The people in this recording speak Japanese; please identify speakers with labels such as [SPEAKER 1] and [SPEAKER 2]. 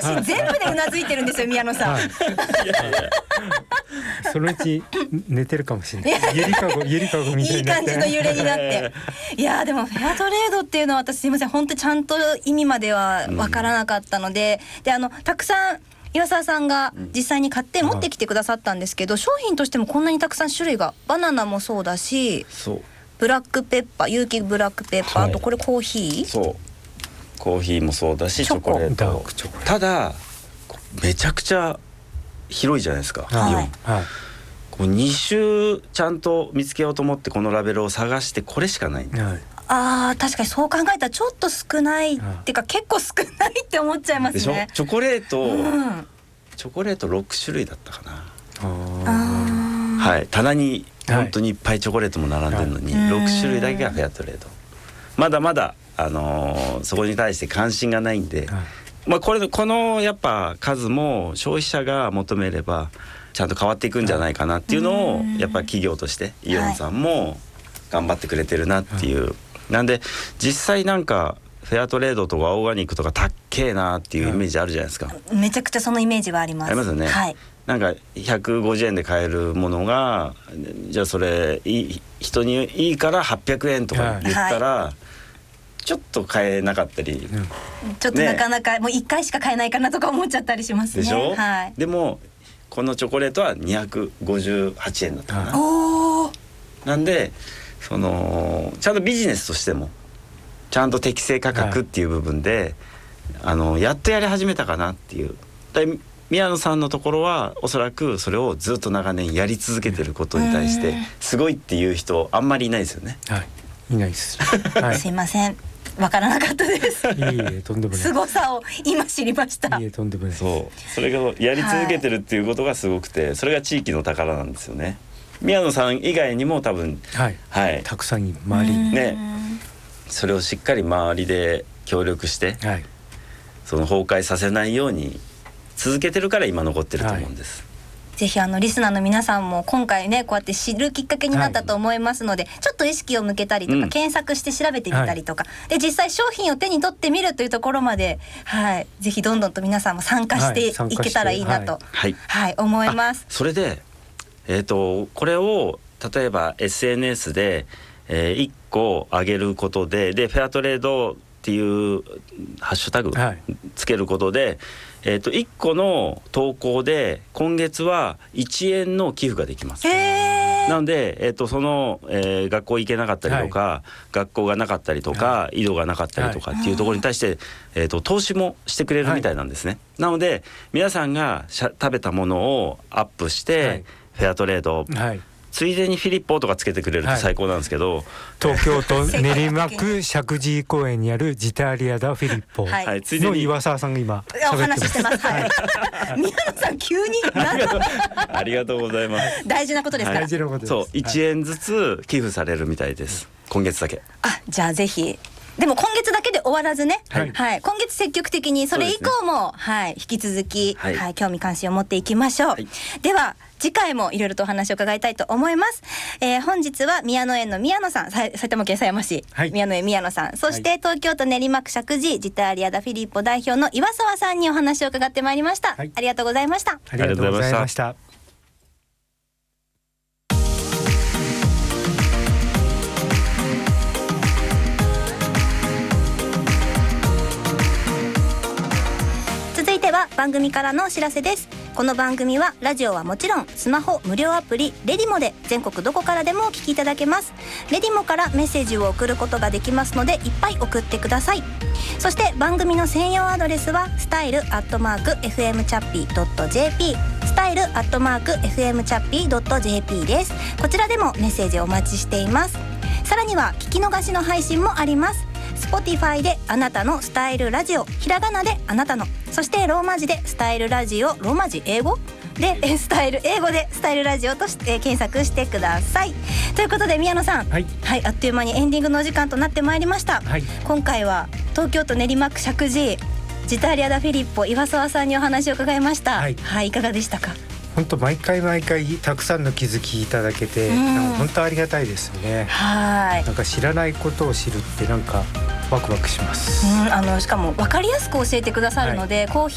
[SPEAKER 1] 全部でうなずいてるんですよ宮野さん、はい、
[SPEAKER 2] そのうち寝てるかもしれないゆりかごみたいになって
[SPEAKER 1] いい感じの揺れになっていやでもフェアトレードっていうのは私すいません本当にちゃんと意味までは分からなかったので、でたくさん岩沢さんが実際に買って持ってきてくださったんですけど、商品としてもこんなにたくさん種類がバナナもそうだし、
[SPEAKER 3] そう
[SPEAKER 1] ブラックペッパー有機ブラックペッパー、はい、あとこれコーヒー、
[SPEAKER 3] そうコーヒーもそうだしチョコレート、ただめちゃくちゃ広いじゃないですか、
[SPEAKER 1] はいはい、
[SPEAKER 3] こう2種ちゃんと見つけようと思ってこのラベルを探してこれしかないんだ、はい、
[SPEAKER 1] 確かにそう考えたらちょっと少ないっていうか結構少ないって思っちゃいますね。
[SPEAKER 3] でしょ。チョコレート、チョコレート6種類だったかな。はい、棚に本当にいっぱいチョコレートも並んでるのに、6種類だけがフェアトレード。まだまだ、そこに対して関心がないんで、このやっぱ数も消費者が求めればちゃんと変わっていくんじゃないかなっていうのをやっぱ企業としてイオンさんも頑張ってくれてるなっていう、なんで実際なんかフェアトレードとかオーガニックとかたっけーなっていうイメージあるじゃないですか。
[SPEAKER 1] めちゃくちゃそのイメージはあります。
[SPEAKER 3] ありますよね、はい、なんか150円で買えるものがじゃあそれ人にいいから800円とか言ったら、はい、ちょっと買えなかったり、
[SPEAKER 1] ちょっとなかなか、ね、もう1回しか買えないかなとか思っちゃったりしますね。
[SPEAKER 3] でしょ、
[SPEAKER 1] はい、
[SPEAKER 3] でもこのチョコレートは258円だったかな。
[SPEAKER 1] おー、
[SPEAKER 3] なんでちゃんとビジネスとしてもちゃんと適正価格っていう部分で、はい、やっとやり始めたかなっていう。宮野さんのところはおそらくそれをずっと長年やり続けてることに対してすごいっていう人あんまりいないですよね。
[SPEAKER 2] はい、いないです、はい、
[SPEAKER 1] すいませんわからなかったです。
[SPEAKER 2] いえとんでもない。
[SPEAKER 1] 凄さを今知りました。
[SPEAKER 2] いえとんでもない。
[SPEAKER 3] それがやり続けてるっていうことがすごくて、それが地域の宝なんですよね。宮野さん以外にも多分、
[SPEAKER 2] はいはい、たくさん周りに
[SPEAKER 3] ね、それをしっかり周りで協力して、はい、その崩壊させないように続けてるから今残ってると思うんです、はい、
[SPEAKER 1] ぜひリスナーの皆さんも今回ねこうやって知るきっかけになったと思いますので、はい、ちょっと意識を向けたりとか、検索して調べてみたりとか、で実際商品を手に取ってみるというところまで、はい、ぜひどんどんと皆さんも参加していけたらいいなと、
[SPEAKER 3] はい
[SPEAKER 1] はい、思います。
[SPEAKER 3] それで、これを例えば SNS で、1個上げることでフェアトレードっていうハッシュタグつけることで、1個の投稿で今月は1円の寄付ができます。なので、その、学校行けなかったりとか、はい、学校がなかったりとか、はい、井戸がなかったりとかっていうところに対して、投資もしてくれるみたいなんですね、はい、なので皆さんが食べたものをアップして、はい、フェアトレード、はい、ついでにフィリッポとかつけてくれると最高なんですけど、はい、
[SPEAKER 2] 東京都練馬区石神井公園にあるジタリアダフィリッポの岩沢さんが今
[SPEAKER 1] お話ししてます、はい、宮野さん急に
[SPEAKER 3] ありがとうございます。
[SPEAKER 1] 大事なことですから、
[SPEAKER 2] 大事なことです。
[SPEAKER 3] そう1円ずつ寄付されるみたいです、今月だけ。
[SPEAKER 1] じゃあぜひでも今月だけで終わらずね、はいはい、今月積極的にそれ以降も、ね、はい、引き続き、はいはい、興味関心を持っていきましょう、はい、では次回もいろいろとお話を伺いたいと思います、本日は宮野園の宮野さん、埼玉県狭山市、はい、宮野園宮野さん、そして東京都練馬区石神井ジタリアダフィリッポ代表の岩沢さんにお話を伺ってまいりました、はい、ありがとうございました。
[SPEAKER 2] ありがとうございました。
[SPEAKER 1] 番組からのお知らせです。この番組はラジオはもちろんスマホ無料アプリレディモで全国どこからでもお聞きいただけます。レディモからメッセージを送ることができますのでいっぱい送ってください。そして番組の専用アドレスは style@fmchappy.jp style@fmchappy.jp です。こちらでもメッセージをお待ちしています。さらには聞き逃しの配信もあります。Spotify であなたのスタイルラジオ、ひらがなであなたの、そしてローマ字でスタイルラジオ、ローマ字英語でスタイル英語でスタイルラジオとして検索してください。ということで宮野さん、はい、はい、あっという間にエンディングのお時間となってまいりました、はい、今回は東京都練馬区石神井ジタリアダフィリッポ岩沢さんにお話を伺いました、はい、はい、いかがでしたか？
[SPEAKER 2] 本当毎回たくさんの気づきいただけて、なんか本当ありがたいですね。はい、なんか知らないことを知るってなんかワクワクします。
[SPEAKER 1] しかも分かりやすく教えてくださるので、はい、コーヒ